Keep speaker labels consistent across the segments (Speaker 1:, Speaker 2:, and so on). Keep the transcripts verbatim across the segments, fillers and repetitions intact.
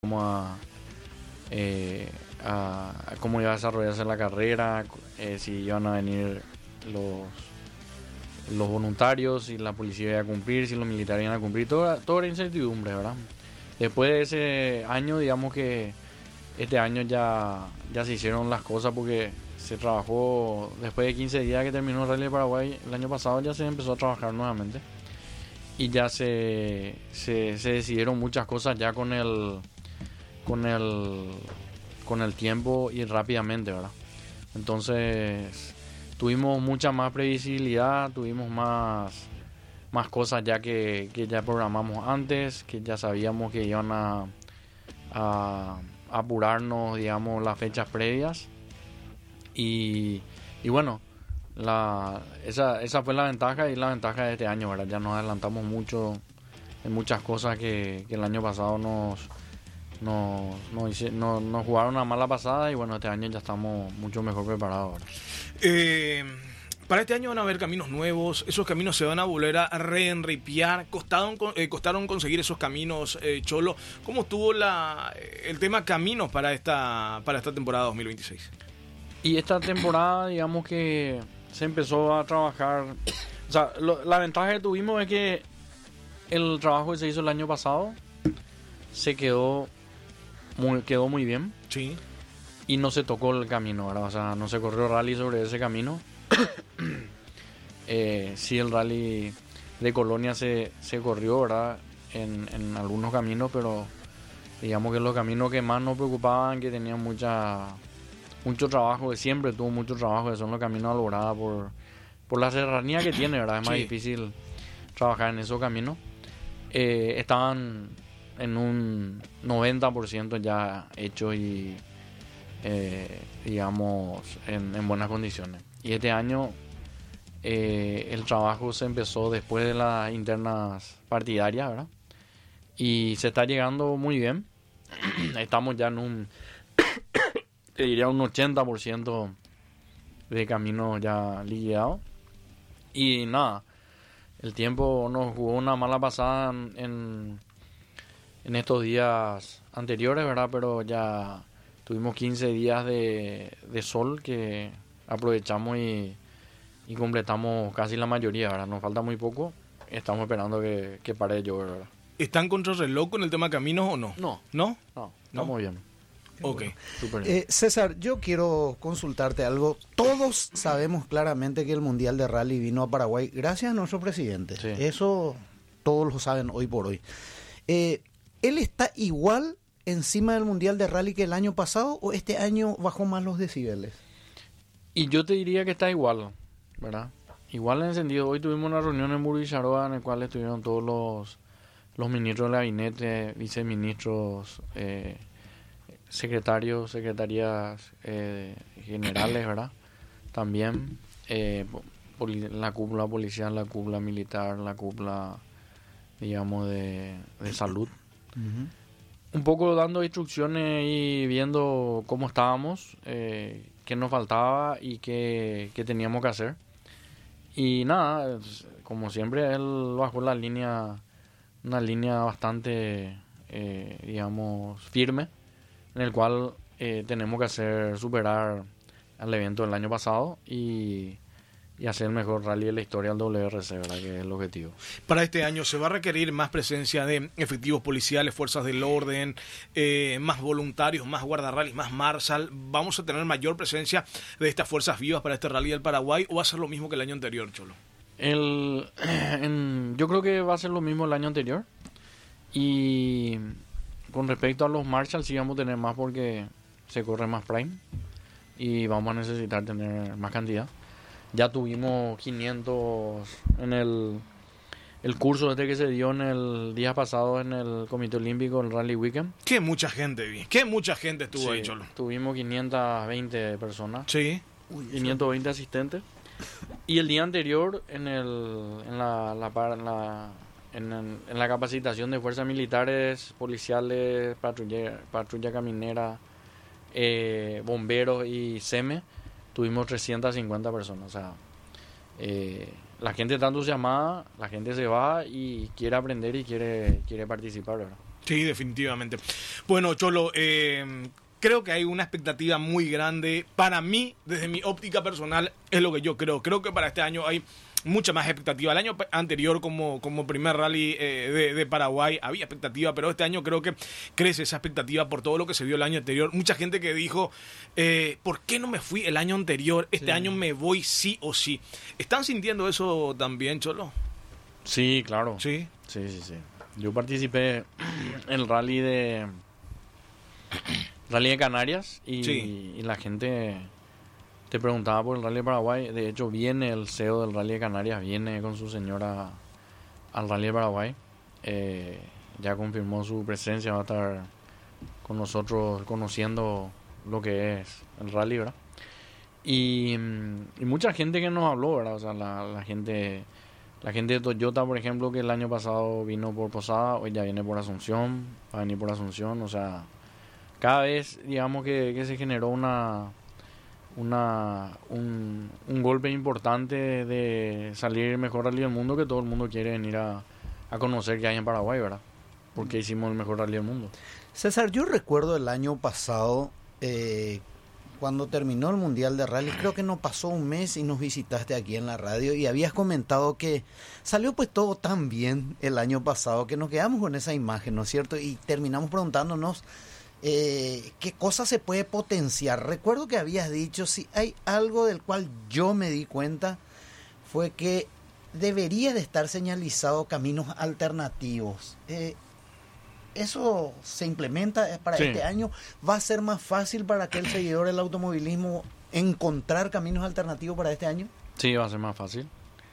Speaker 1: Vamos a, eh, a, a cómo iba a desarrollarse la carrera, eh, si iban a venir los, los voluntarios, si la policía iba a cumplir, si los militares iban a cumplir, todo, todo era incertidumbre, ¿verdad? Después de ese año, digamos que este año ya, ya se hicieron las cosas porque se trabajó, después de quince días que terminó el Rally de Paraguay, el año pasado ya se empezó a trabajar nuevamente y ya se, se, se decidieron muchas cosas ya con el, con el, con el tiempo y rápidamente, ¿verdad? Entonces tuvimos mucha más previsibilidad, tuvimos más, más cosas ya que, que ya programamos antes, que ya sabíamos que iban a, a apurarnos, digamos, las fechas previas. Y, y bueno, la, esa, esa fue la ventaja y la ventaja de este año, ¿verdad? Ya nos adelantamos mucho en muchas cosas que, que el año pasado nos, nos, nos, hice, nos, nos jugaron una mala pasada y bueno, este año ya estamos mucho mejor preparados, ¿verdad?
Speaker 2: Eh, para este año van a haber caminos nuevos, esos caminos se van a volver a reenripiar, costaron, eh, costaron conseguir esos caminos, eh, Cholo. ¿Cómo estuvo la, el tema caminos para esta, para esta temporada dos mil veintiséis?
Speaker 1: Y esta temporada, digamos que se empezó a trabajar. O sea, lo, la ventaja que tuvimos es que el trabajo que se hizo el año pasado se quedó muy, quedó muy bien.
Speaker 2: Sí.
Speaker 1: Y no se tocó el camino, ¿verdad? O sea, no se corrió rally sobre ese camino. eh, sí, el rally de Colonia se, se corrió, ¿verdad? En, en algunos caminos, pero digamos que los caminos que más nos preocupaban, que tenían mucha... mucho trabajo, que siempre tuvo mucho trabajo, que son los caminos de Alborada por, por la serranía que tiene, ¿verdad? Es más
Speaker 2: Sí.
Speaker 1: difícil trabajar en esos caminos. Eh, estaban en un noventa por ciento ya hechos y, eh, digamos, en, en buenas condiciones. Y este año eh, el trabajo se empezó después de las internas partidarias, ¿verdad? Y se está llegando muy bien. Estamos ya en un... te diría un ochenta por ciento de camino ya liquidado. Y nada, el tiempo nos jugó una mala pasada en, en estos días anteriores, ¿verdad? Pero ya tuvimos quince días de, de sol que aprovechamos y, y completamos casi la mayoría, ¿verdad? Nos falta muy poco, estamos esperando que, que pare de llover, ¿verdad?
Speaker 2: ¿Están contra reloj con el tema caminos o no?
Speaker 1: No.
Speaker 2: ¿No?
Speaker 1: No, estamos
Speaker 2: ¿No?
Speaker 1: bien.
Speaker 2: Ok.
Speaker 1: Súper bien.
Speaker 3: Eh, César, yo quiero consultarte algo. Todos sabemos claramente que el Mundial de Rally vino a Paraguay gracias a nuestro presidente.
Speaker 1: Sí.
Speaker 3: Eso todos lo saben hoy por hoy. Eh, ¿Él está igual encima del Mundial de Rally que el año pasado o este año bajó más los decibeles?
Speaker 1: Y yo te diría que está igual, ¿verdad? Igual en el sentido, hoy tuvimos una reunión en Burguicharoa en la cual estuvieron todos los, los ministros del gabinete, viceministros, eh, secretarios, secretarías eh, generales, ¿verdad? También eh, poli- la cúpula policial, la cúpula militar, la cúpula, digamos, de, de salud.
Speaker 3: Uh-huh.
Speaker 1: Un poco dando instrucciones y viendo cómo estábamos, eh, qué nos faltaba y qué, qué teníamos que hacer. Y nada, es- como siempre, él bajó la línea, una línea bastante, eh, digamos, firme, en el cual eh, tenemos que hacer superar al evento del año pasado y, y hacer el mejor rally de la historia del W R C, ¿verdad? Que es el objetivo.
Speaker 2: Para este año se va a requerir más presencia de efectivos policiales, fuerzas del orden, eh, más voluntarios, más guardarrallies, más marshal. ¿Vamos a tener mayor presencia de estas fuerzas vivas para este rally del Paraguay o va a ser lo mismo que el año anterior, Cholo?
Speaker 1: El, en- yo creo que va a ser lo mismo el año anterior. Y con respecto a los Marshall, sí vamos a tener más porque se corre más Prime. Y vamos a necesitar tener más cantidad. Ya tuvimos quinientos en el, el curso este que se dio en el día pasado en el Comité Olímpico, el Rally Weekend.
Speaker 2: Qué mucha gente vi, qué mucha gente estuvo
Speaker 1: Sí,
Speaker 2: ahí, Cholo.
Speaker 1: tuvimos quinientas veinte personas.
Speaker 2: Sí.
Speaker 1: quinientos veinte asistentes. Y el día anterior, en el en la, la, par- en la, en, en- en la capacitación de fuerzas militares, policiales, patrulla, patrulla caminera, eh, bomberos y SEME, tuvimos trescientas cincuenta personas. O sea, eh, la gente está entusiasmada, la gente se va y quiere aprender y quiere, quiere participar, ¿verdad?
Speaker 2: Sí, definitivamente. Bueno, Cholo, eh, creo que hay una expectativa muy grande. Para mí, desde mi óptica personal, es lo que yo creo. Creo que para este año hay mucha más expectativa. El año anterior, como, como primer rally eh, de, de Paraguay, había expectativa, pero este año creo que crece esa expectativa por todo lo que se vio el año anterior. Mucha gente que dijo, eh, ¿por qué no me fui el año anterior? Este sí. año me voy sí o sí. ¿Están sintiendo eso también, Cholo?
Speaker 1: Sí, claro.
Speaker 2: Sí.
Speaker 1: Sí, sí, sí. Yo participé en el rally de rally de Canarias y,
Speaker 2: sí.
Speaker 1: y la gente te preguntaba por el rally de Paraguay. De hecho, viene el C E O del rally de Canarias, viene con su señora al rally de Paraguay. Eh, ya confirmó su presencia, va a estar con nosotros conociendo lo que es el rally, ¿verdad? Y, y mucha gente que nos habló, ¿verdad? O sea, la, la gente... La gente de Toyota, por ejemplo, que el año pasado vino por Posada, hoy ya viene por Asunción, va a venir por Asunción, o sea, cada vez, digamos, que, que se generó una, una un, un golpe importante de salir mejor rally del mundo, que todo el mundo quiere venir a, a conocer que hay en Paraguay, ¿verdad? Porque hicimos el mejor rally del mundo.
Speaker 3: César, yo recuerdo el año pasado, eh, cuando terminó el Mundial de Rally, creo que no pasó un mes y nos visitaste aquí en la radio y habías comentado que salió pues todo tan bien el año pasado que nos quedamos con esa imagen, ¿no es cierto? Y terminamos preguntándonos eh, qué cosa se puede potenciar. Recuerdo que habías dicho, si hay algo del cual yo me di cuenta, fue que debería de estar señalizado caminos alternativos. Eh, ¿Eso se implementa para sí. este año? ¿Va a ser más fácil para aquel seguidor del automovilismo encontrar caminos alternativos para este año?
Speaker 1: Sí, va a ser más fácil.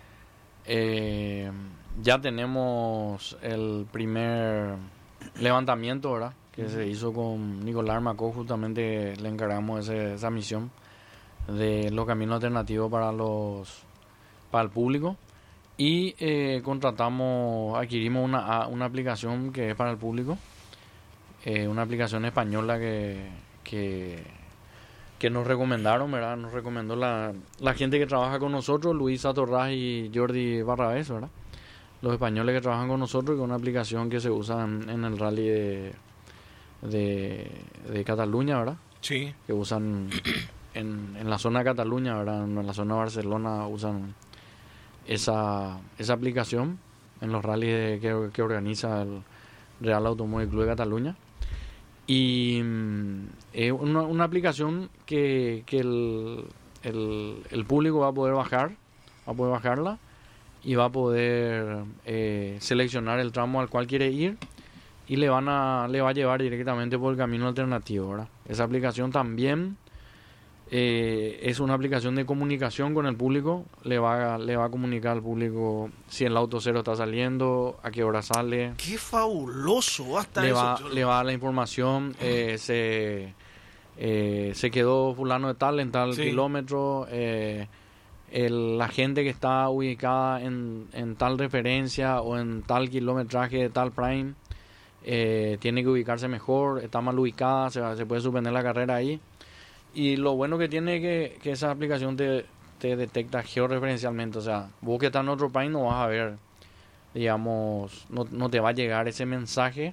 Speaker 1: Eh, ya tenemos el primer levantamiento, ¿verdad? Que uh-huh. se hizo con Nicolás Macó, justamente le encargamos ese, esa misión de los caminos alternativos para los para el público. Y eh, contratamos, adquirimos una, una aplicación que es para el público, eh, una aplicación española que, que, que nos recomendaron, ¿verdad? Nos recomendó la, la gente que trabaja con nosotros, Luisa Torras y Jordi Barrabés, ¿verdad? Los españoles que trabajan con nosotros, y con una aplicación que se usa en, en el rally de, de, de Cataluña, ¿verdad?
Speaker 2: Sí.
Speaker 1: Que usan en, en la zona de Cataluña, ¿verdad? En la zona de Barcelona usan esa esa aplicación en los rallies de, que, que organiza el Real Automóvil Club de Cataluña, y mm, es una, una aplicación que, que el, el, el público va a poder bajar, va a poder bajarla y va a poder eh, seleccionar el tramo al cual quiere ir y le van a le va a llevar directamente por el camino alternativo, ¿verdad? Esa aplicación también Eh, es una aplicación de comunicación con el público, le va, le va a comunicar al público si el auto cero está saliendo, a qué hora sale.
Speaker 2: ¡Qué fabuloso! Hasta
Speaker 1: le,
Speaker 2: eso,
Speaker 1: va, le va a dar la información, eh, se, eh, se quedó fulano de tal en tal sí. kilómetro, eh, el, la gente que está ubicada en, en tal referencia o en tal kilometraje de tal prime, eh, tiene que ubicarse mejor, está mal ubicada, se, se puede suspender la carrera ahí. Y lo bueno que tiene es que, que esa aplicación te, te detecta georreferencialmente. O sea, vos que estás en otro país no vas a ver, digamos, no, no te va a llegar ese mensaje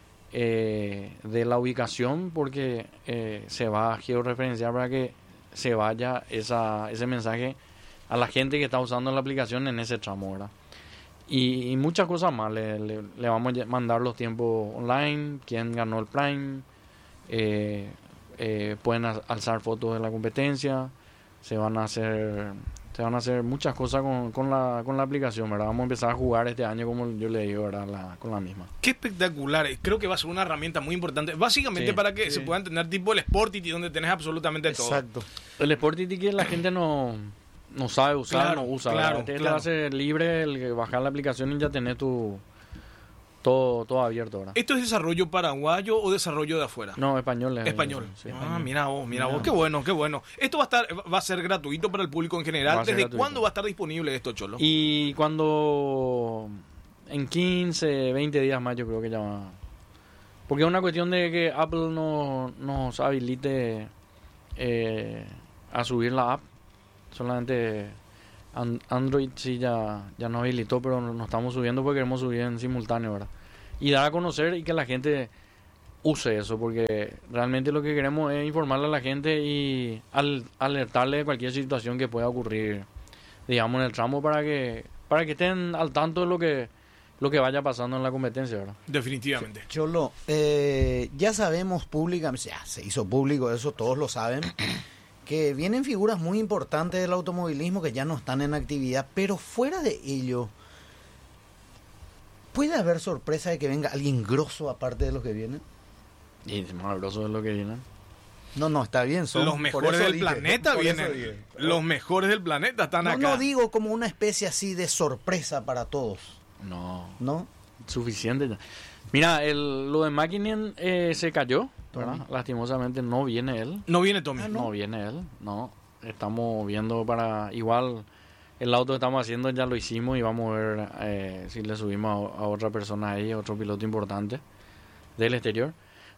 Speaker 1: eh, de la ubicación, porque eh, se va a georreferenciar para que se vaya esa, ese mensaje a la gente que está usando la aplicación en ese tramo, ¿verdad? Y, y muchas cosas más. Le, le, le vamos a mandar los tiempos online, quién ganó el Prime, eh, Eh, pueden alzar fotos de la competencia, se van a hacer se van a hacer muchas cosas con, con la con la aplicación, ¿verdad? Vamos a empezar a jugar este año, como yo le digo, ¿verdad? La, con la misma.
Speaker 2: Qué espectacular, creo que va a ser una herramienta muy importante, básicamente sí, para que sí. se puedan tener tipo el Sportity, donde tenés absolutamente todo.
Speaker 3: Exacto.
Speaker 1: El Sportity que la gente no, no sabe usar,
Speaker 2: claro,
Speaker 1: no usa,
Speaker 2: claro,
Speaker 1: este
Speaker 2: claro.
Speaker 1: va a ser libre el bajar la aplicación y ya tenés tu Todo, todo abierto ahora.
Speaker 2: ¿Esto es desarrollo paraguayo o desarrollo de afuera?
Speaker 1: No, español. Es
Speaker 2: español.
Speaker 1: Sí,
Speaker 2: ah,
Speaker 1: español.
Speaker 2: mira vos, mira,
Speaker 1: mira
Speaker 2: vos, qué bueno, qué bueno. ¿Esto va a estar, va a ser gratuito para el público en general? ¿Desde
Speaker 1: gratuito.
Speaker 2: cuándo va a estar disponible esto, Cholo?
Speaker 1: Y cuando en quince, veinte días más yo creo que ya va. Porque es una cuestión de que Apple no, nos habilite eh, a subir la app. Solamente Android sí ya, ya nos habilitó, pero no estamos subiendo porque queremos subir en simultáneo, ¿verdad? y dar a conocer y que la gente use eso, porque realmente lo que queremos es informarle a la gente y al, alertarle de cualquier situación que pueda ocurrir, digamos, en el tramo, para que para que estén al tanto de lo que lo que vaya pasando en la competencia, ¿verdad?
Speaker 2: Definitivamente.
Speaker 3: Cholo, eh, ya sabemos públicamente, ya se hizo público, eso todos lo saben, que vienen figuras muy importantes del automovilismo que ya no están en actividad, pero fuera de ello, ¿puede haber sorpresa de que venga alguien grosso aparte de los que vienen?
Speaker 1: Y más grosso de lo que vienen.
Speaker 3: No, no, está bien. Son,
Speaker 2: los mejores del
Speaker 3: dije,
Speaker 2: planeta vienen.
Speaker 3: dije.
Speaker 2: Los mejores del planeta están
Speaker 3: no,
Speaker 2: acá.
Speaker 3: No digo como una especie así de sorpresa para todos.
Speaker 1: No.
Speaker 3: ¿No?
Speaker 1: Suficiente ya. Mira, el, lo de Mäkinen eh, se cayó, ¿verdad?
Speaker 3: Tommy.
Speaker 1: Lastimosamente no viene él.
Speaker 2: No viene Tommy.
Speaker 3: Ah,
Speaker 1: No. no viene él, no. Estamos viendo para... Igual el auto que estamos haciendo ya lo hicimos y vamos a ver eh, si le subimos a, a otra persona ahí, otro piloto importante del exterior.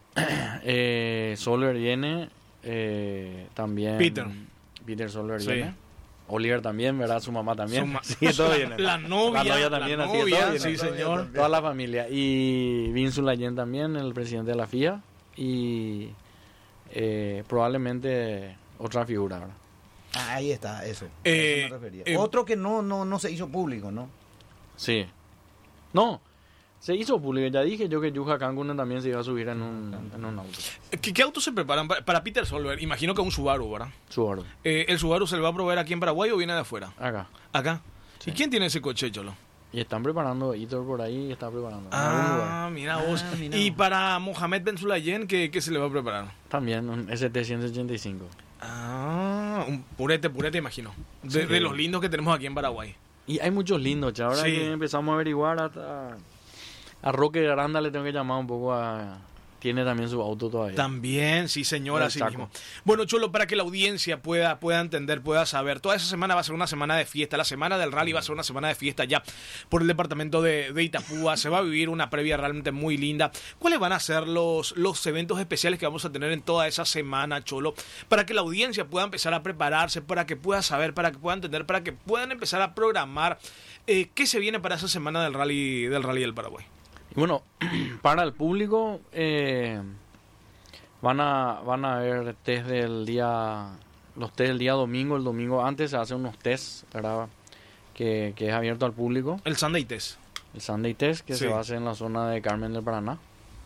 Speaker 1: eh, Soler viene, eh, también...
Speaker 2: Peter.
Speaker 1: Peter Soler
Speaker 2: Sí.
Speaker 1: viene. Oliver también, ¿verdad? Su mamá también.
Speaker 2: Su ma-
Speaker 1: Sí, todo viene.
Speaker 2: La novia,
Speaker 1: La novia también,
Speaker 2: la
Speaker 1: así que
Speaker 2: novia,
Speaker 1: todo viene.
Speaker 2: sí, señor.
Speaker 1: Toda la familia. Y Vince Layen también, el presidente de la F I A. Y eh, probablemente otra figura, ¿verdad?
Speaker 3: Ah, ahí está, eso.
Speaker 2: Eh,
Speaker 3: a eso me refería.
Speaker 2: eh,
Speaker 3: Otro que no, no, no se hizo público, ¿no?
Speaker 1: Sí. No, se hizo público. Ya dije yo que Yuha Kankunen también se iba a subir en un, en un auto.
Speaker 2: ¿Qué, ¿Qué autos se preparan para, para Peter Solberg? Imagino que un Subaru, ¿verdad?
Speaker 1: Subaru.
Speaker 2: Eh, ¿El Subaru se le va a proveer aquí en Paraguay o viene de afuera?
Speaker 1: Acá.
Speaker 2: Acá.
Speaker 1: Sí.
Speaker 2: ¿Y quién tiene ese coche, Cholo?
Speaker 1: Y están preparando, Hitor por ahí está preparando. En algún lugar.
Speaker 2: Ah, mira vos.
Speaker 3: Ah, mira
Speaker 2: Y
Speaker 3: vos.
Speaker 2: para Mohamed Ben Sulayem, ¿qué, ¿qué se le va a preparar?
Speaker 1: También un S T ciento ochenta y cinco.
Speaker 2: Ah, un purete, purete, imagino. De,
Speaker 1: Sí.
Speaker 2: de los lindos que tenemos aquí en Paraguay.
Speaker 1: Y hay muchos lindos, ya. Ahora
Speaker 2: Sí.
Speaker 1: que empezamos a averiguar, hasta a Roque Aranda le tengo que llamar un poco a... Tiene también su auto todavía.
Speaker 2: También, sí, señor,
Speaker 1: El
Speaker 2: así
Speaker 1: Chaco.
Speaker 2: mismo. Bueno, Cholo, para que la audiencia pueda, pueda entender, pueda saber, toda esa semana va a ser una semana de fiesta. La semana del rally va a ser una semana de fiesta ya por el departamento de, de Itapúa. Se va a vivir una previa realmente muy linda. ¿Cuáles van a ser los, los eventos especiales que vamos a tener en toda esa semana, Cholo? Para que la audiencia pueda empezar a prepararse, para que pueda saber, para que pueda entender, para que puedan empezar a programar eh, qué se viene para esa semana del rally del, rally del Paraguay.
Speaker 1: Y bueno, para el público eh, van a van a ver test del día, los test del día domingo. El domingo antes se hacen unos tests, ¿verdad? Que, que es abierto al público.
Speaker 2: El Sunday Test.
Speaker 1: El Sunday Test, que
Speaker 2: Sí.
Speaker 1: se va a hacer en la zona de Carmen del Paraná.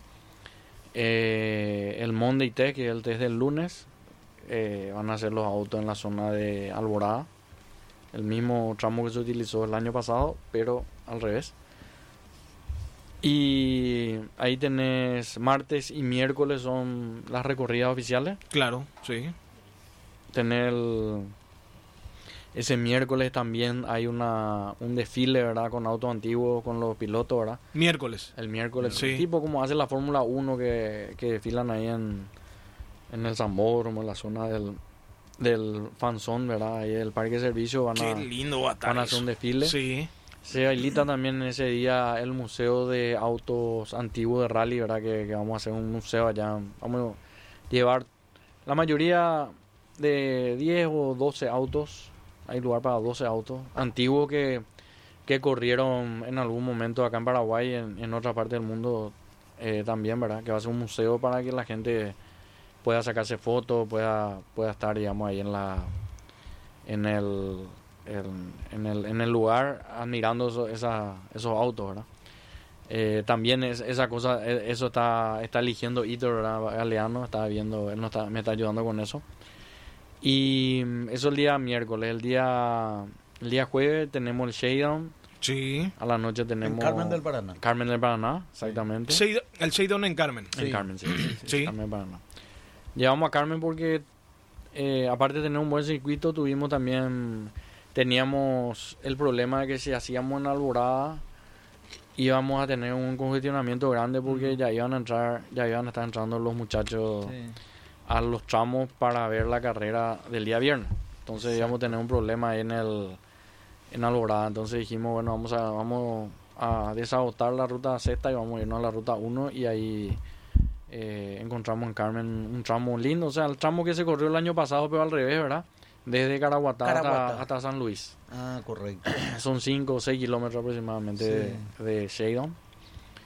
Speaker 1: Eh, el Monday Test, que es el test del lunes, eh, van a hacer los autos en la zona de Alborada. El mismo tramo que se utilizó el año pasado, pero al revés. Y ahí tenés martes y miércoles son las recorridas oficiales.
Speaker 2: Claro, sí.
Speaker 1: Tener el- ese miércoles también hay una un desfile, ¿verdad? Con autos antiguos, con los pilotos, ¿verdad?
Speaker 2: Miércoles.
Speaker 1: El miércoles,
Speaker 2: Sí.
Speaker 1: tipo como hace la Fórmula uno que, que desfilan ahí en, en el Zambódromo, en la zona del, del Fanzón, ¿verdad? Ahí el parque de servicio van
Speaker 2: Qué
Speaker 1: a,
Speaker 2: lindo va a estar
Speaker 1: van a hacer
Speaker 2: eso.
Speaker 1: un desfile.
Speaker 2: Sí.
Speaker 1: Se habilita también ese día el museo de autos antiguos de rally, ¿verdad? Que, que vamos a hacer un museo allá. Vamos a llevar la mayoría de diez o doce autos. Hay lugar para doce autos antiguos que, que corrieron en algún momento acá en Paraguay y en, en otra parte del mundo eh, también, ¿verdad? Que va a ser un museo para que la gente pueda sacarse fotos, pueda, pueda estar, digamos, ahí en la en el en, en el, en el lugar admirando eso- esa, esos autos, ¿verdad? Eh, también es, esa cosa, eh, eso está, está eligiendo Hitor, ¿verdad? Galeano, está viendo, él nos está, me está ayudando con eso. Y mm, eso el día miércoles. El día, el día jueves tenemos el Shakedown.
Speaker 2: Sí.
Speaker 1: A la noche tenemos...
Speaker 3: En Carmen del Paraná.
Speaker 1: Carmen del Paraná, exactamente.
Speaker 2: Shade- el Shakedown en Carmen.
Speaker 1: En
Speaker 3: Sí.
Speaker 1: Carmen, sí. sí, sí,
Speaker 2: Sí.
Speaker 1: Carmen del Paraná. Llevamos a Carmen porque, eh, aparte de tener un buen circuito, tuvimos también... Teníamos el problema de que si hacíamos en Alborada íbamos a tener un congestionamiento grande porque ya iban a entrar, ya iban a estar entrando los muchachos a los tramos para ver la carrera del día viernes. Entonces íbamos a tener un problema ahí en el en Alborada. Entonces dijimos, bueno, vamos a vamos a desagotar la ruta Z y vamos a irnos a la ruta uno y ahí eh, encontramos en Carmen un tramo lindo, o sea, el tramo que se corrió el año pasado pero al revés, ¿verdad? Desde Caraguatá,
Speaker 3: Caraguatá.
Speaker 1: Hasta, hasta San Luis.
Speaker 3: Ah, correcto.
Speaker 1: Son cinco o seis kilómetros aproximadamente de, de Shakedown.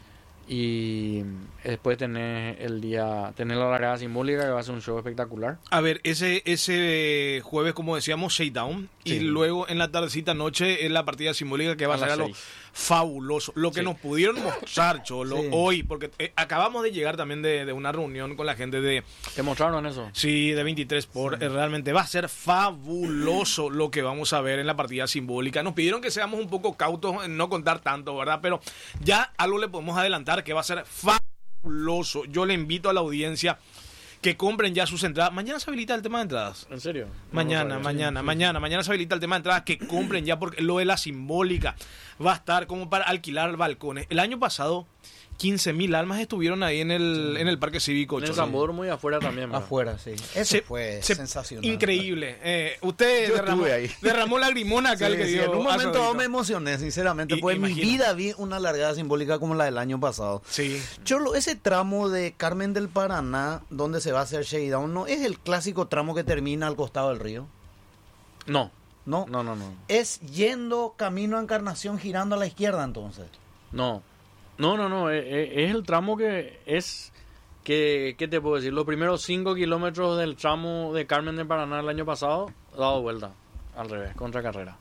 Speaker 1: Y después tener el día, tener la largada simbólica, que va a ser un show espectacular.
Speaker 2: A ver, ese ese jueves, como decíamos, shakedown. Sí. Y luego en la tardecita noche es la partida simbólica que va a, a ser algo fabuloso. Lo que sí. nos pudieron mostrar, Cholo, sí. hoy, porque eh, acabamos de llegar también de, de una reunión con la gente de...
Speaker 1: ¿Te mostraron eso?
Speaker 2: Sí, de veintitrés por. Sí. Eh, realmente va a ser fabuloso lo que vamos a ver en la partida simbólica. Nos pidieron que seamos un poco cautos en no contar tanto, ¿verdad? Pero ya algo le podemos adelantar que va a ser fabuloso. Yo le invito a la audiencia que compren ya sus entradas. Mañana se habilita el tema de entradas.
Speaker 1: ¿En serio?
Speaker 2: Mañana, no mañana, sí, mañana. Sí. Mañana se habilita el tema de entradas. Que compren ya, porque lo de la simbólica va a estar como para alquilar balcones. El año pasado, quince mil almas estuvieron ahí en el, en el Parque Cívico.
Speaker 1: En el Sambódromo y afuera también. ¿verdad?
Speaker 3: Afuera, sí. Eso se, fue se, sensacional.
Speaker 2: Increíble. Eh, usted derramó,
Speaker 3: ahí.
Speaker 2: derramó lagrimón acá.
Speaker 3: Sí,
Speaker 2: el que
Speaker 3: sí,
Speaker 2: dio
Speaker 3: en un momento me emocioné, sinceramente. Pues en mi vida vi una largada simbólica como la del año pasado.
Speaker 2: Sí.
Speaker 3: Cholo, ese tramo de Carmen del Paraná, donde se va a hacer shakedown, ¿no es el clásico tramo que termina al costado del río?
Speaker 1: No.
Speaker 3: ¿No?
Speaker 1: No, no, no.
Speaker 3: ¿Es yendo camino a Encarnación girando a la izquierda entonces?
Speaker 1: No. No, no, no, es, es el tramo que es, que, ¿qué te puedo decir? Los primeros cinco kilómetros del tramo de Carmen de Paraná el año pasado, dado vuelta, al revés, contra carrera.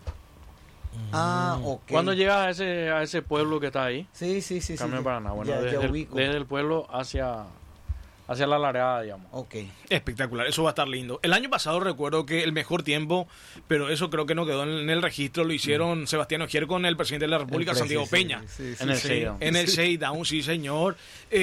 Speaker 3: Ah, ok.
Speaker 1: ¿Cuándo llegas a ese, a ese pueblo que está ahí?
Speaker 3: Sí, sí, sí.
Speaker 1: Carmen
Speaker 3: sí,
Speaker 1: de Paraná, bueno,
Speaker 3: ya,
Speaker 1: desde,
Speaker 3: ya
Speaker 1: el, desde el pueblo hacia... hacia la largada, digamos.
Speaker 3: Ok.
Speaker 2: Espectacular, eso va a estar lindo. El año pasado recuerdo que el mejor tiempo, pero eso creo que no quedó en el registro, lo hicieron mm. Sebastián Ogier con el presidente de la República, Santiago sí, Peña.
Speaker 3: Sí, sí,
Speaker 1: en el
Speaker 3: sí,
Speaker 1: shakedown.
Speaker 2: En el shakedown, sí, señor.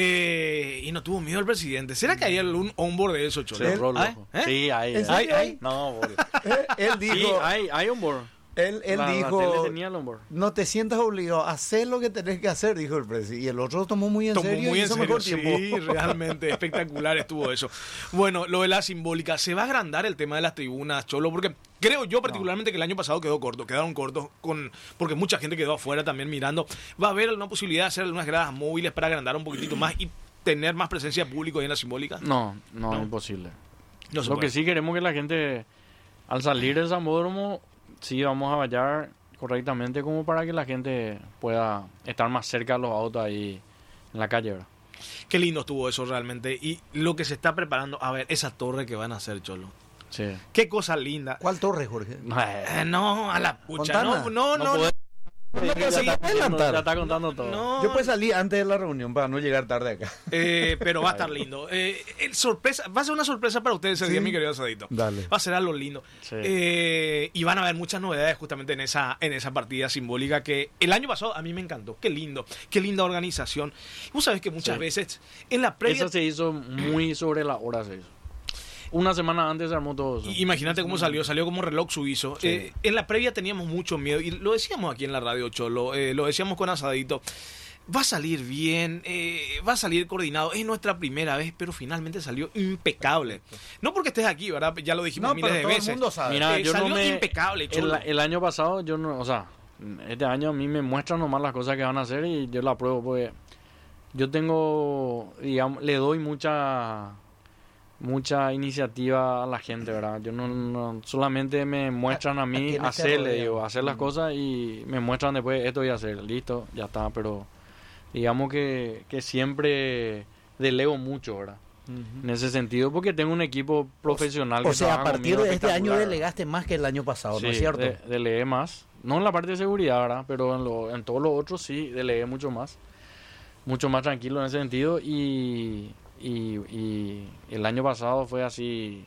Speaker 2: Eh, y no tuvo miedo el presidente. ¿Será que hay algún onboard de eso, Cholo?
Speaker 1: ¿Eh? ¿Eh? Sí, hay.
Speaker 3: ¿En serio?
Speaker 1: ¿Hay? hay? No, bol.
Speaker 3: Él dijo...
Speaker 1: Sí, hay, hay onboard.
Speaker 3: Él, él
Speaker 1: la,
Speaker 3: dijo,
Speaker 1: la tele tenía el onboard.
Speaker 3: No te sientas obligado, hacer lo que tenés que hacer, dijo el presidente. Y el otro tomó muy en
Speaker 2: tomó
Speaker 3: serio
Speaker 2: muy
Speaker 3: y
Speaker 2: en
Speaker 3: hizo
Speaker 2: serio,
Speaker 3: mejor
Speaker 2: sí,
Speaker 3: tiempo.
Speaker 2: Realmente espectacular estuvo eso. Bueno, lo de la simbólica, se va a agrandar el tema de las tribunas, Cholo, porque creo yo particularmente no. que el año pasado quedó corto, quedaron cortos, con porque mucha gente quedó afuera también mirando. Va a haber una posibilidad de hacer unas gradas móviles para agrandar un poquitito más y tener más presencia de público ahí en la simbólica.
Speaker 1: No, no, no. imposible.
Speaker 2: No
Speaker 1: lo que sí queremos que la gente, al salir del Sambódromo, sí vamos a vallar correctamente como para que la gente pueda estar más cerca de los autos ahí en la calle, ¿verdad?
Speaker 2: Qué lindo estuvo eso realmente. Y lo que se está preparando, a ver, esa torre que van a hacer, Cholo.
Speaker 1: Sí.
Speaker 2: Qué cosa linda.
Speaker 3: ¿Cuál torre, Jorge?
Speaker 2: Eh, no, a la pucha. No, no, no. no, no.
Speaker 1: No ya, está contando, ya está contando todo.
Speaker 2: No.
Speaker 3: Yo pues salí antes de la reunión para no llegar tarde acá.
Speaker 2: Eh, pero va a estar lindo. Eh, el sorpresa, va a ser una sorpresa para ustedes ese
Speaker 3: ¿Sí?
Speaker 2: día, mi querido Asadito.
Speaker 3: Dale.
Speaker 2: Va a ser algo lindo.
Speaker 1: Sí.
Speaker 2: Eh, y van a haber muchas novedades justamente en esa, en esa partida simbólica que el año pasado a mí me encantó. Qué lindo, qué linda organización. Vos sabés que muchas sí. veces en la previa...
Speaker 1: Eso se hizo muy sobre la hora, se hizo. Una semana antes se armó todo eso.
Speaker 2: Imagínate cómo salió, salió como reloj suizo. Sí. Eh, en la previa teníamos mucho miedo, y lo decíamos aquí en la radio, Cholo, eh, lo decíamos con Asadito. Va a salir bien, eh, va a salir coordinado. Es nuestra primera vez, pero finalmente salió impecable. No porque estés aquí, ¿verdad? Ya lo dijimos
Speaker 3: no,
Speaker 2: miles de
Speaker 3: todo
Speaker 2: veces.
Speaker 3: El mundo sabe.
Speaker 1: Mira,
Speaker 2: eh,
Speaker 1: yo
Speaker 2: salió
Speaker 1: no me,
Speaker 2: impecable, Cholo.
Speaker 1: El, el año pasado, yo no, o sea, este año a mí me muestran nomás las cosas que van a hacer y yo la apruebo, porque yo tengo, digamos, le doy mucha... mucha iniciativa a la gente, ¿verdad? Yo no, no solamente me muestran a mí
Speaker 3: ¿A, a
Speaker 1: hacerle, digo, hacer las cosas y me muestran después esto voy a hacer, listo, ya está, pero digamos que, que siempre delego mucho, ¿verdad? Uh-huh. En ese sentido, porque tengo un equipo profesional.
Speaker 3: O
Speaker 1: que
Speaker 3: sea, a partir de este año
Speaker 1: ¿verdad?
Speaker 3: Delegaste más que el año pasado,
Speaker 1: sí,
Speaker 3: ¿no es cierto?
Speaker 1: De, delegué más, no en la parte de seguridad, ¿verdad? Pero en, lo, en todos los otros sí, delegué mucho más, mucho más tranquilo en ese sentido y... Y, y el año pasado fue así,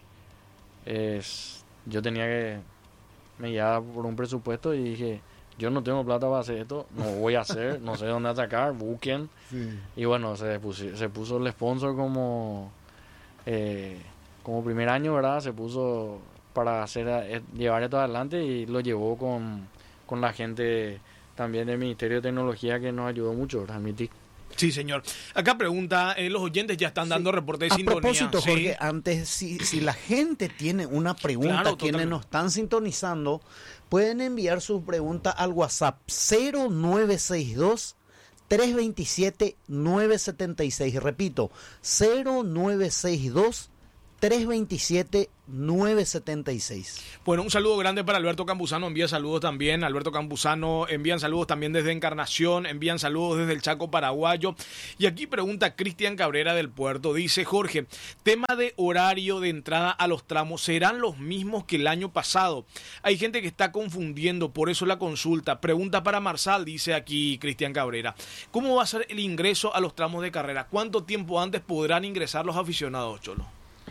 Speaker 1: es, yo tenía que, me guiaba por un presupuesto y dije, yo no tengo plata para hacer esto, no voy a hacer, no sé dónde atacar, busquen. Sí. Y bueno, se puso, se puso el sponsor como, eh, como primer año, ¿verdad? Se puso para hacer llevar esto adelante y lo llevó con, con la gente también del Ministerio de Tecnología que nos ayudó mucho, ¿verdad? Mi T I C.
Speaker 2: Sí, señor. Acá pregunta, eh, los oyentes ya están dando sí. reporte de
Speaker 3: a
Speaker 2: sintonía.
Speaker 3: A propósito, Jorge,
Speaker 2: sí.
Speaker 3: antes, si, si la gente tiene una pregunta,
Speaker 2: claro,
Speaker 3: quienes
Speaker 2: totalmente.
Speaker 3: nos están sintonizando, pueden enviar su pregunta al WhatsApp cero nueve seis dos, tres dos siete, nueve siete seis. Repito, cero nueve seis dos, tres veintisiete, nueve setenta y seis.
Speaker 2: Bueno, un saludo grande para Alberto Campuzano, envía saludos también. Alberto Campuzano, envían saludos también desde Encarnación, envían saludos desde el Chaco paraguayo. Y aquí pregunta Cristian Cabrera del Puerto, dice Jorge, tema de horario de entrada a los tramos, ¿serán los mismos que el año pasado? Hay gente que está confundiendo, por eso la consulta. Pregunta para Marsal, dice aquí Cristian Cabrera, ¿cómo va a ser el ingreso a los tramos de carrera? ¿Cuánto tiempo antes podrán ingresar los aficionados, Cholo?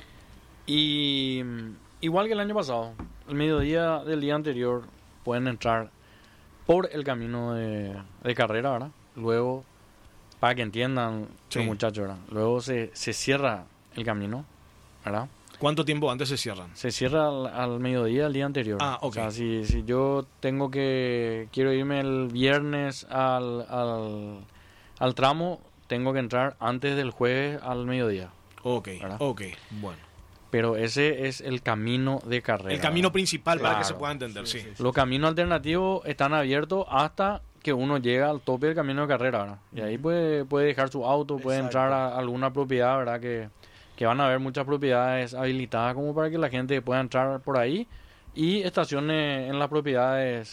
Speaker 1: Y igual que el año pasado, el mediodía del día anterior pueden entrar por el camino de, de carrera, ¿verdad? Luego, para que entiendan
Speaker 2: Sí.
Speaker 1: los muchachos, ¿verdad? Luego se, se cierra el camino, ¿verdad?
Speaker 2: ¿Cuánto tiempo antes se cierran?
Speaker 1: Se cierra al, al mediodía del día anterior.
Speaker 2: Ah, ok.
Speaker 1: O sea, si, si yo tengo que, quiero irme el viernes al, al, al tramo, tengo que entrar antes del jueves al mediodía.
Speaker 2: Ok,
Speaker 1: ¿verdad?
Speaker 2: ok, bueno.
Speaker 1: Pero ese es el camino de carrera.
Speaker 2: El camino principal para que
Speaker 1: Claro.
Speaker 2: se pueda entender, sí.
Speaker 1: Los caminos alternativos están abiertos hasta que uno llega al tope del camino de carrera, ¿verdad? Y ahí puede, puede dejar su auto, puede
Speaker 3: Exacto.
Speaker 1: entrar a alguna propiedad, ¿verdad? Que, que van a haber muchas propiedades habilitadas como para que la gente pueda entrar por ahí y estaciones en las propiedades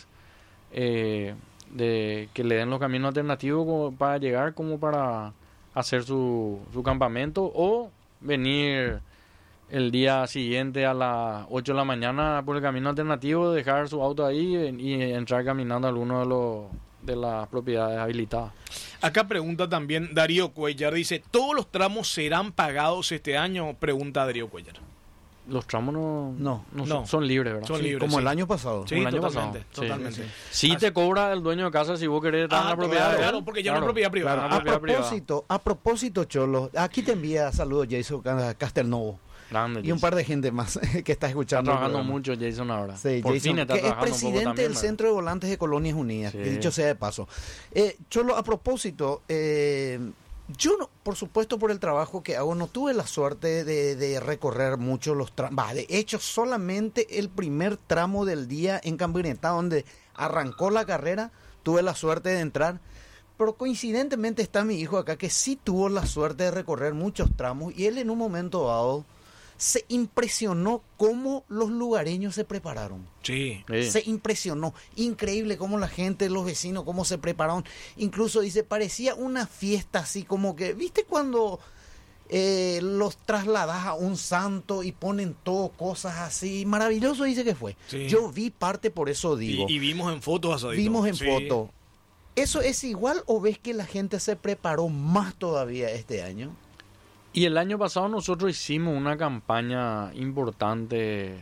Speaker 1: eh, de que le den los caminos alternativos como para llegar, como para hacer su, su campamento o venir el día siguiente a las ocho de la mañana por el camino alternativo, dejar su auto ahí y, y entrar caminando a alguno de los de las propiedades habilitadas.
Speaker 2: Acá pregunta también Darío Cuellar, dice, ¿todos los tramos serán pagados este año? Pregunta Darío Cuellar.
Speaker 1: Los tramos no,
Speaker 3: No,
Speaker 1: no,
Speaker 2: no.
Speaker 1: Son, son libres, ¿verdad?
Speaker 2: Son
Speaker 1: Sí.
Speaker 2: libres.
Speaker 3: Como
Speaker 2: sí.
Speaker 3: el año pasado.
Speaker 2: Sí,
Speaker 1: Como el año
Speaker 2: totalmente,
Speaker 1: pasado. Sí,
Speaker 2: totalmente.
Speaker 1: sí, sí. Sí te cobra el dueño de casa si vos querés estar en
Speaker 2: Ah,
Speaker 1: la propiedad.
Speaker 2: claro,
Speaker 1: de él.
Speaker 2: claro, porque ya no es
Speaker 1: Claro.
Speaker 2: propiedad privada.
Speaker 3: Claro,
Speaker 1: Una
Speaker 3: a
Speaker 1: propiedad privada.
Speaker 3: propósito, a propósito, Cholo, aquí te envía saludos Jason Castelnovo
Speaker 1: Grande,
Speaker 3: y un
Speaker 1: Jason.
Speaker 3: par de gente más que está
Speaker 1: Está
Speaker 3: escuchando. el
Speaker 1: trabajando
Speaker 3: programa.
Speaker 1: mucho Jason ahora.
Speaker 3: Sí,
Speaker 1: Por
Speaker 3: Jason,
Speaker 1: fin está
Speaker 3: que es
Speaker 1: trabajando un poco
Speaker 3: presidente
Speaker 1: también,
Speaker 3: del
Speaker 1: ¿verdad?
Speaker 3: Centro de Volantes de Colonias Unidas,
Speaker 1: Sí.
Speaker 3: que dicho sea de paso. Eh, Cholo, a propósito, eh, yo, no, por supuesto, por el trabajo que hago, no tuve la suerte de, de recorrer mucho los tramos. De hecho, solamente el primer tramo del día en Camioneta, donde arrancó la carrera, tuve la suerte de entrar. Pero coincidentemente está mi hijo acá, que sí tuvo la suerte de recorrer muchos tramos, y él en un momento dado se impresionó cómo los lugareños se prepararon.
Speaker 2: Sí.
Speaker 1: Sí.
Speaker 3: Se impresionó. Increíble cómo la gente, los vecinos, cómo se prepararon. Incluso dice, parecía una fiesta así como que, ¿viste cuando eh, los trasladas a un santo y ponen todo cosas así? Maravilloso dice que fue.
Speaker 2: Sí.
Speaker 3: Yo vi parte, por eso
Speaker 2: Y,
Speaker 3: digo.
Speaker 2: y vimos en fotos, Asadito.
Speaker 3: Vimos en
Speaker 2: Sí.
Speaker 3: foto. ¿Eso es igual o ves que la gente se preparó más todavía este año?
Speaker 1: Y el año pasado nosotros hicimos una campaña importante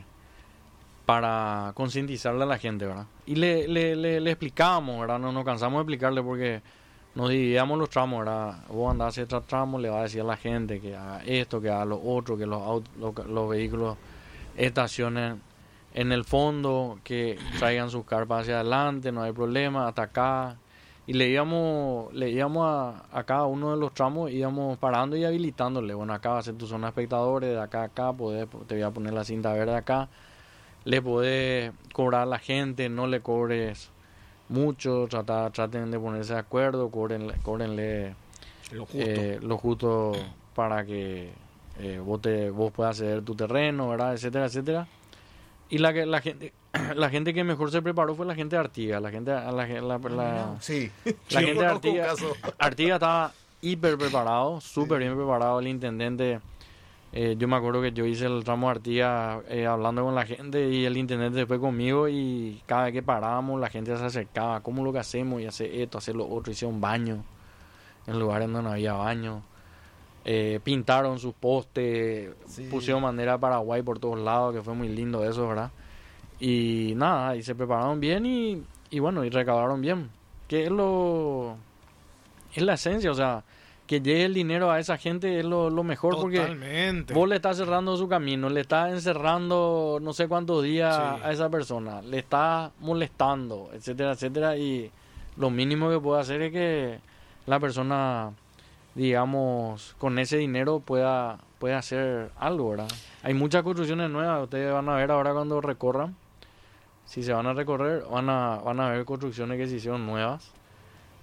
Speaker 1: para concientizarle a la gente, ¿verdad? Y le, le, le, le explicábamos, ¿verdad? No nos cansamos de explicarle porque nos dividíamos los tramos, ¿verdad? Vos andás hacia otro tramo, le vas a decir a la gente que haga esto, que haga lo otro, que los, autos, los, los vehículos estacionen en el fondo, que traigan sus carpas hacia adelante, no hay problema, hasta acá. Y le íbamos, le íbamos a, a cada uno de los tramos, íbamos parando y habilitándole. Bueno, acá va a ser tu zona de espectadores, de acá a acá, podés, te voy a poner la cinta verde acá. Le podés cobrar a la gente, no le cobres mucho, trata, traten de ponerse de acuerdo, cóbrenle, cóbrenle
Speaker 2: Lo justo.
Speaker 1: eh, lo justo para que eh, vos, te, vos puedas ceder tu terreno, ¿verdad? Etcétera, etcétera. Y la que la gente la gente que mejor se preparó fue la gente de Artigas, la gente la, la, la, la,
Speaker 3: Sí.
Speaker 1: la
Speaker 3: Yo
Speaker 1: gente de
Speaker 3: conozco un
Speaker 1: Artigas.
Speaker 3: caso.
Speaker 1: Artigas estaba hiper preparado, súper bien preparado. El intendente, eh, yo me acuerdo que yo hice el tramo de Artigas eh, hablando con la gente y el intendente se fue conmigo y cada vez que parábamos la gente se acercaba, ¿cómo lo que hacemos? Y hace esto, hacer lo otro, hicieron baño en lugares donde no había baño. Eh, pintaron sus postes,
Speaker 3: Sí.
Speaker 1: pusieron bandera de Paraguay por todos lados, que fue muy lindo eso, ¿verdad? Y nada, y se prepararon bien y, y bueno, y recaudaron bien. Que es lo... Es la esencia, o sea, que llegue el dinero a esa gente es lo, lo mejor porque
Speaker 2: Totalmente.
Speaker 1: vos le estás cerrando su camino, le estás encerrando no sé cuántos días
Speaker 2: Sí.
Speaker 1: a esa persona, le estás molestando, etcétera, etcétera, y lo mínimo que puede hacer es que la persona, digamos, con ese dinero pueda, pueda hacer algo, ¿verdad? Hay muchas construcciones nuevas, ustedes van a ver ahora cuando recorran, si se van a recorrer, van a, van a ver construcciones que se hicieron nuevas,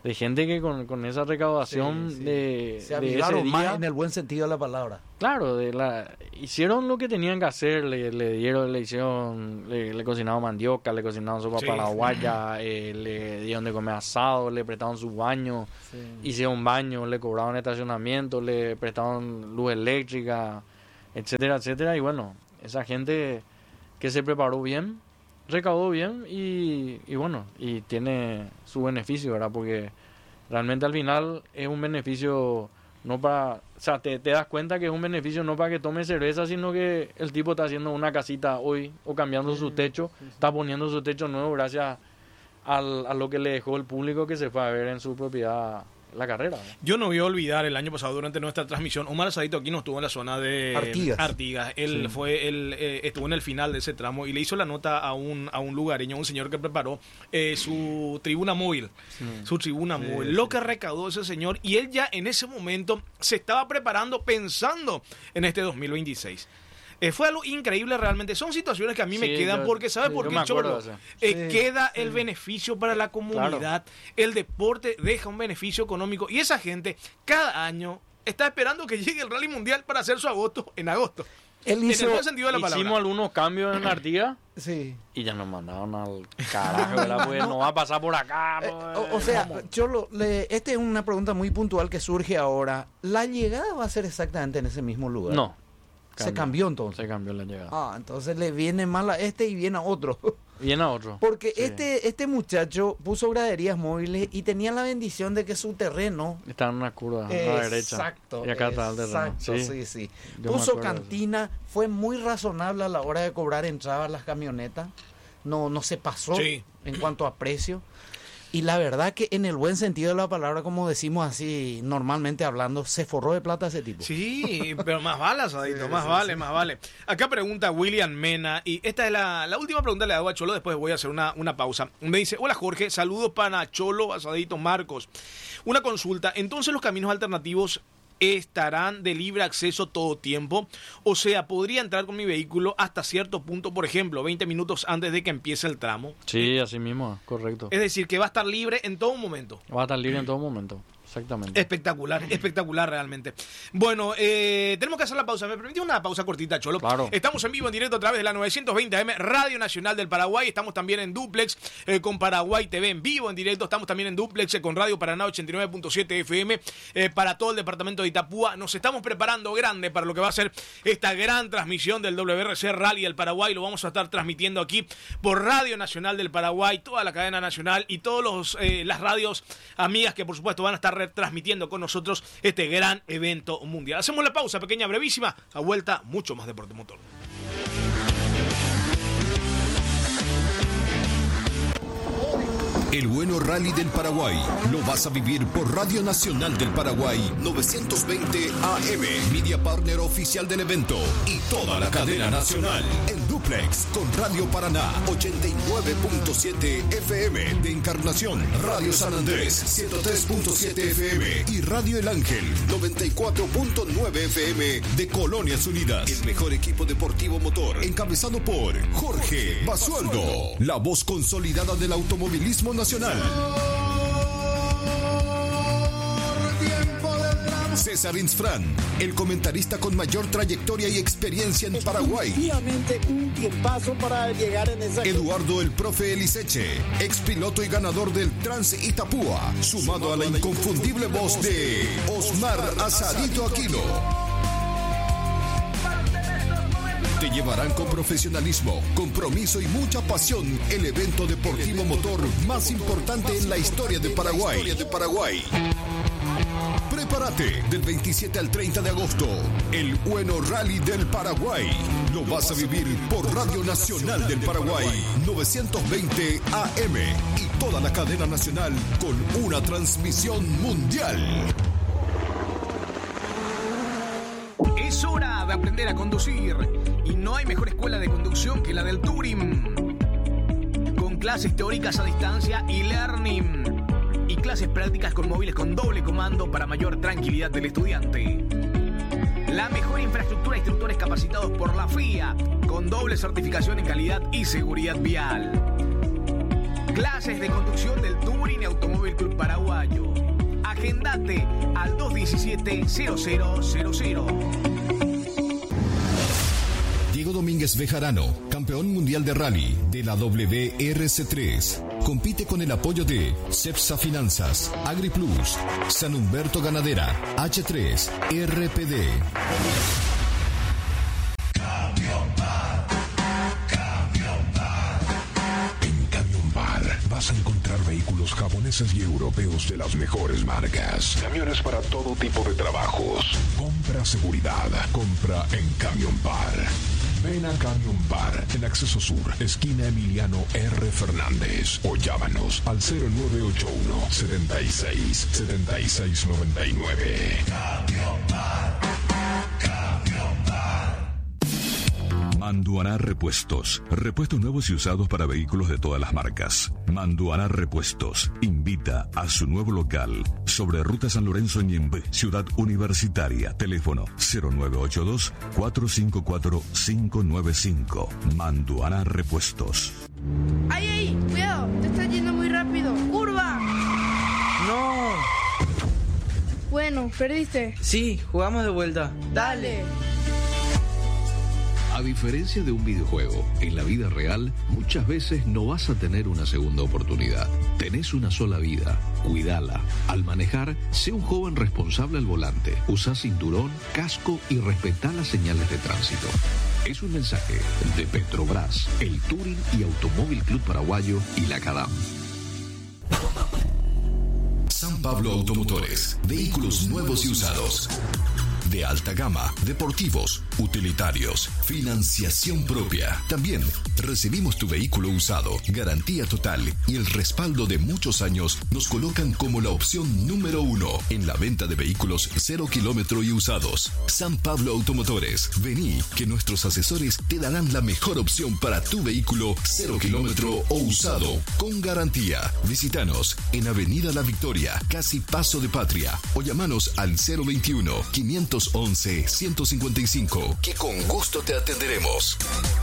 Speaker 1: de gente que con, con esa recaudación
Speaker 3: Sí, sí.
Speaker 1: de,
Speaker 3: Se
Speaker 1: de
Speaker 3: avivaron
Speaker 1: ese
Speaker 3: más
Speaker 1: día,
Speaker 3: en el buen sentido de la palabra.
Speaker 1: claro, de la, hicieron lo que tenían que hacer, le, le dieron, le hicieron, le, le cocinaron mandioca, le cocinaron sopa
Speaker 2: Sí.
Speaker 1: paraguaya, eh, le dieron de comer asado, le prestaron su baño,
Speaker 3: Sí.
Speaker 1: hicieron baño, le cobraron estacionamiento, le prestaron luz eléctrica, etcétera, etcétera. Y bueno, esa gente que se preparó bien, recaudó bien y, y bueno, y tiene su beneficio, ¿verdad? Porque realmente al final es un beneficio no para... O sea, te, te das cuenta que es un beneficio no para que tome cerveza, sino que el tipo está haciendo una casita hoy o cambiando su techo, está poniendo su techo nuevo gracias al, a lo que le dejó el público que se fue a ver en su propiedad la carrera, ¿no?
Speaker 2: Yo no voy a olvidar el año pasado durante nuestra transmisión, Omar Asadito aquí no estuvo en la zona de
Speaker 3: Artigas.
Speaker 2: Artigas. Él
Speaker 1: Sí.
Speaker 2: fue, él eh, estuvo en el final de ese tramo y le hizo la nota a un, a un lugareño, un señor que preparó eh, su tribuna móvil, su tribuna
Speaker 3: Sí,
Speaker 2: móvil,
Speaker 3: sí.
Speaker 2: lo que recaudó ese señor y él ya en ese momento se estaba preparando pensando en este dos mil veintiséis. Eh, fue algo increíble realmente. Son situaciones que a mí me
Speaker 1: Sí,
Speaker 2: quedan
Speaker 1: yo-
Speaker 2: porque, ¿sabes
Speaker 1: sí,
Speaker 2: por
Speaker 1: yo
Speaker 2: qué,
Speaker 1: me acuerdo
Speaker 2: Cholo?
Speaker 1: de eso.
Speaker 2: Eh,
Speaker 3: Sí,
Speaker 2: queda
Speaker 3: sí.
Speaker 2: el beneficio para la comunidad. El deporte deja un beneficio económico y esa gente cada año está esperando que llegue el Rally Mundial para hacer su agosto en agosto.
Speaker 3: Él
Speaker 2: En
Speaker 3: hizo...
Speaker 2: el buen sentido de la
Speaker 1: Hicimos
Speaker 2: palabra.
Speaker 1: algunos cambios en Artigas
Speaker 3: Sí.
Speaker 1: y ya nos mandaron al carajo, ¿verdad? Pues no va a pasar por acá.
Speaker 3: Eh,
Speaker 1: no,
Speaker 3: o, o
Speaker 1: eh,
Speaker 3: sea,
Speaker 1: vamos.
Speaker 3: Cholo, le, esta es una pregunta muy puntual que surge ahora. ¿La llegada va a ser exactamente en ese mismo lugar?
Speaker 1: No.
Speaker 3: Se cambió entonces.
Speaker 1: Se cambió la llegada.
Speaker 3: Ah, entonces le viene mal a este y viene a otro.
Speaker 1: Viene a otro.
Speaker 3: Porque
Speaker 1: Sí.
Speaker 3: este, este muchacho puso graderías móviles y tenía la bendición de que su terreno...
Speaker 1: Está en una curva a la derecha.
Speaker 3: Exacto.
Speaker 1: Y acá está el terreno.
Speaker 3: Exacto,
Speaker 1: Sí.
Speaker 3: sí, sí.
Speaker 1: Yo me
Speaker 3: Puso
Speaker 1: acuerdo de eso.
Speaker 3: cantina, fue muy razonable a la hora de cobrar entradas las camionetas. No, no se pasó
Speaker 2: Sí.
Speaker 3: en cuanto a precio. Y la verdad que en el buen sentido de la palabra, como decimos así normalmente hablando, se forró de plata ese tipo.
Speaker 2: Sí, pero más vale, Asadito, más vale, más vale. Acá pregunta William Mena, y esta es la, la última pregunta que le hago a Cholo, después voy a hacer una, una pausa. Me dice, hola Jorge, saludos para Cholo, Asadito, Marcos. Una consulta, entonces los caminos alternativos estarán de libre acceso todo tiempo, o sea, podría entrar con mi vehículo hasta cierto punto, por ejemplo, veinte minutos antes de que empiece el tramo.
Speaker 1: Sí, así mismo, correcto.
Speaker 2: Es decir, que va a estar libre en todo momento.
Speaker 1: Va a estar libre en todo momento. Exactamente.
Speaker 2: Espectacular, espectacular realmente. Bueno, eh, tenemos que hacer la pausa. ¿Me permitió una pausa cortita, Cholo?
Speaker 1: Claro.
Speaker 2: Estamos en vivo, en directo a través de la novecientos veinte A M, Radio Nacional del Paraguay. Estamos también en Duplex eh, con Paraguay T V en vivo, en directo. Estamos también en Duplex eh, con Radio Paraná ochenta y nueve punto siete F M eh, para todo el departamento de Itapúa. Nos estamos preparando grande para lo que va a ser esta gran transmisión del W R C Rally del Paraguay. Lo vamos a estar transmitiendo aquí por Radio Nacional del Paraguay, toda la cadena nacional y todas eh, las radios amigas que por supuesto van a estar transmitiendo con nosotros este gran evento mundial. Hacemos la pausa, pequeña, brevísima. A vuelta, mucho más deporte motor.
Speaker 4: El bueno rally del Paraguay lo vas a vivir por Radio Nacional del Paraguay novecientos veinte A M, media partner oficial del evento y toda la cadena nacional en Duplex con Radio Paraná ochenta y nueve punto siete F M de Encarnación, Radio San Andrés ciento tres punto siete F M y Radio El Ángel noventa y cuatro punto nueve F M de Colonias Unidas. El mejor equipo deportivo motor encabezado por Jorge Basualdo, la voz consolidada del automovilismo nacional. César Insfrán, el comentarista con mayor trayectoria y experiencia en Paraguay.
Speaker 5: Definitivamente un tiempazo para llegar en esa...
Speaker 4: Eduardo el Profe Eliseche, ex piloto y ganador del Trans Itapúa, sumado a la inconfundible voz de Osmar Asadito Aquino. Te llevarán con profesionalismo, compromiso y mucha pasión el evento deportivo motor más importante en la historia de Paraguay. Prepárate del veintisiete al treinta de agosto, el bueno Rally del Paraguay. Lo vas a vivir por Radio Nacional del Paraguay novecientos veinte A M y toda la cadena nacional con una transmisión mundial.
Speaker 2: Es hora de aprender a conducir y no hay mejor escuela de conducción que la del Turing. Con clases teóricas a distancia y learning y clases prácticas con móviles con doble comando para mayor tranquilidad del estudiante. La mejor infraestructura, instructores capacitados por la F I A con doble certificación en calidad y seguridad vial. Clases de conducción del Touring Automóvil Club Paraguayo. Agendate al dos diecisiete cero cero cero cero.
Speaker 4: Diego Domínguez Bejarano, campeón mundial de rally de la W R C tres. Compite con el apoyo de Cepsa Finanzas, AgriPlus, San Humberto Ganadera, H tres, R P D.
Speaker 6: Vas a encontrar vehículos japoneses y europeos de las mejores marcas. Camiones para todo tipo de trabajos. Compra seguridad. Compra en Camion Bar. Ven a Camion Bar en Acceso Sur, esquina Emiliano R. Fernández. O llámanos al cero nueve ocho uno, setenta y seis, setenta y seis noventa y nueve. Camion Bar. Camion Bar.
Speaker 7: Manduaná Repuestos. Repuestos nuevos y usados para vehículos de todas las marcas. Manduaná Repuestos invita a su nuevo local sobre Ruta San Lorenzo Ñembe, Ciudad Universitaria. Teléfono cero nueve ocho dos, cuatro cinco cuatro, cinco nueve cinco. Manduaná Repuestos.
Speaker 8: ¡Ay, ay! ¡Cuidado! Te estás yendo muy rápido. ¡Curva!
Speaker 9: ¡No!
Speaker 8: Bueno, perdiste.
Speaker 9: Sí, jugamos de vuelta.
Speaker 8: Dale.
Speaker 10: A diferencia de un videojuego, en la vida real muchas veces no vas a tener una segunda oportunidad. Tenés una sola vida, cuídala. Al manejar, sé un joven responsable al volante. Usa cinturón, casco y respetá las señales de tránsito. Es un mensaje de Petrobras, el Touring y Automóvil Club Paraguayo y la CADAM.
Speaker 4: San Pablo Automotores, vehículos nuevos y usados. De alta gama, deportivos, utilitarios, financiación propia. También recibimos tu vehículo usado, garantía total y el respaldo de muchos años nos colocan como la opción número uno en la venta de vehículos cero kilómetro y usados. San Pablo Automotores, vení que nuestros asesores te darán la mejor opción para tu vehículo cero kilómetro o usado con garantía. Visítanos en Avenida La Victoria, casi Paso de Patria, o llamanos al cero veintiuno, quinientos once, ciento cincuenta y cinco, que con gusto te atenderemos.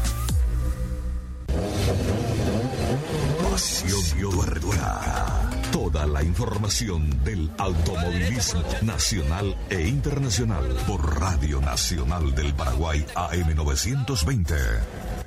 Speaker 7: Pasión Tuerca. Toda la información del automovilismo nacional e internacional por Radio Nacional del Paraguay A M novecientos veinte.